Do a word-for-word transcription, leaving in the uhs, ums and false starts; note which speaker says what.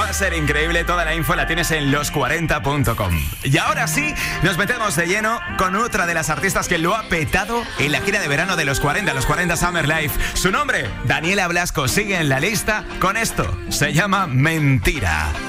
Speaker 1: Va a ser increíble, toda la info la tienes en los cuarenta punto com. Y ahora sí, nos metemos de lleno con otra de las artistas que lo ha petado en la gira de verano de los cuarenta, los cuarenta Summer Life. Su nombre, Daniela Blasco, sigue en la lista con esto. Se llama Mentira.